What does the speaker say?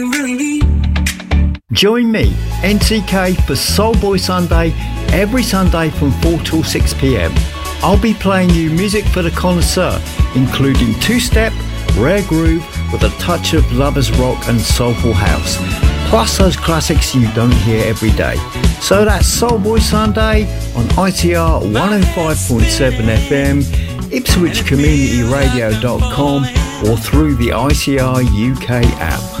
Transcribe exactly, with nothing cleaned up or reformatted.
Join me, N C K, for Soulboy Sunday every Sunday from four till six p.m. I'll be playing you music for the connoisseur, including two-step, rare groove with a touch of lovers rock and soulful house, plus those classics you don't hear every day. So that's Soulboy Sunday on I T R one oh five point seven F M, ipswich community radio dot com, or through the I T R U K app.